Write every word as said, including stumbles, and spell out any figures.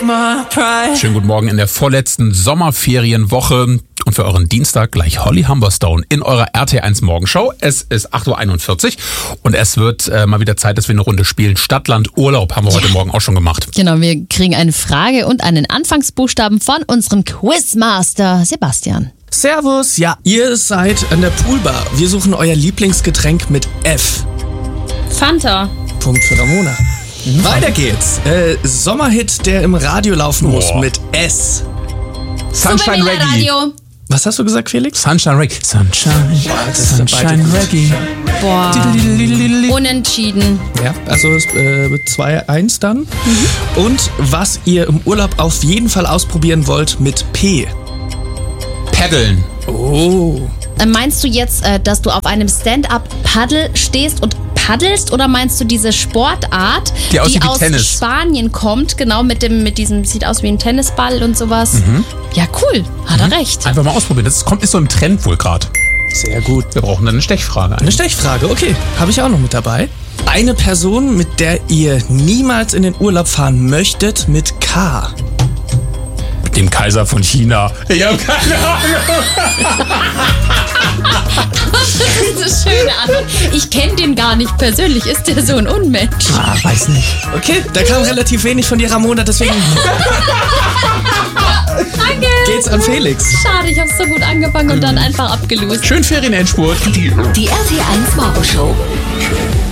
Schönen guten Morgen in der vorletzten Sommerferienwoche und für euren Dienstag gleich Holly Humberstone in eurer R T eins Morgenshow. Es ist acht Uhr einundvierzig und es wird äh, mal wieder Zeit, dass wir eine Runde spielen. Stadtland Urlaub haben wir heute Morgen auch schon gemacht. Genau, wir kriegen eine Frage und einen Anfangsbuchstaben von unserem Quizmaster Sebastian. Servus, ja, ihr seid an der Poolbar. Wir suchen euer Lieblingsgetränk mit F. Fanta. Punkt für Ramona. Mhm. Weiter geht's. Äh, Sommerhit, der im Radio laufen muss, Boah. mit S. Sunshine Reggae. Radio. Was hast du gesagt, Felix? Sunshine Reggae. Sunshine, das ist Sunshine beide Reggae. Boah. Unentschieden. Ja, also äh, zwei eins dann. Mhm. Und was ihr im Urlaub auf jeden Fall ausprobieren wollt, mit P. Paddeln. Oh. Äh, Meinst du jetzt, äh, dass du auf einem Stand-up-Paddle stehst und paddelst, oder meinst du diese Sportart, Die aussieht wie aus Tennis. Spanien kommt, genau mit dem, mit diesem, sieht aus wie ein Tennisball und sowas? Mhm. Ja, cool, hat er recht. Einfach mal ausprobieren. Das kommt, ist so im Trend wohl gerade. Sehr gut. Wir brauchen dann eine Stechfrage. Eine Stechfrage, okay. Habe ich auch noch mit dabei. Eine Person, mit der ihr niemals in den Urlaub fahren möchtet, mit K. Dem Kaiser von China. Ich habe keine Ahnung. Das ist eine schöne Antwort. Ich kenne den gar nicht persönlich. Ist der so ein Unmensch? Ah, weiß nicht. Okay, da kam relativ wenig von dir, Ramona, deswegen Danke. geht's an Felix. Schade, ich habe so gut angefangen und dann einfach abgelost. Schön Ferienendspurt. Die R T eins Morgenshow.